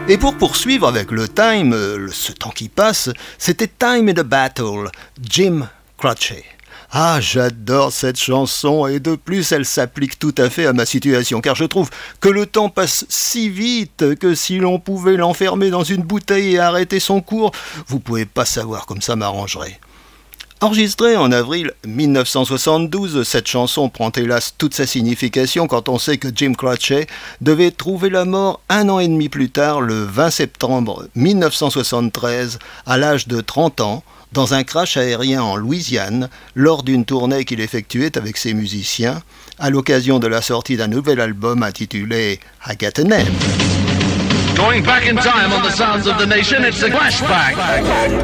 Et pour poursuivre avec le time, ce temps qui passe, c'était Time in the Battle, Jim Croce. Ah, j'adore cette chanson et de plus elle s'applique tout à fait à ma situation car je trouve que le temps passe si vite que si l'on pouvait l'enfermer dans une bouteille et arrêter son cours, vous pouvez pas savoir comme ça m'arrangerait. Enregistrée en avril 1972, cette chanson prend hélas toute sa signification quand on sait que Jim Croce devait trouver la mort 1 an et demi plus tard, le 20 septembre 1973, à l'âge de 30 ans, dans un crash aérien en Louisiane, lors d'une tournée qu'il effectuait avec ses musiciens, à l'occasion de la sortie d'un nouvel album intitulé I Got a Name. Going back in time on the sounds of the nation, it's a flashback.